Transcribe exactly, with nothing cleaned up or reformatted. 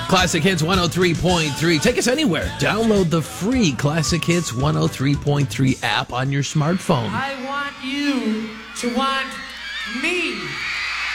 Classic Hits one oh three point three. Take us anywhere. Download the free Classic Hits one oh three point three app on your smartphone. I want you to want me.